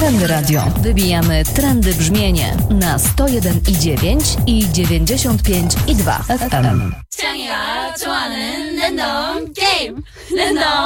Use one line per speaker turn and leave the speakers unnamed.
Trendy Radio. Wybijamy trendy brzmienie na 101,9 i 95,2 FM.
창이가 좋아하는 랜덤 게임 랜덤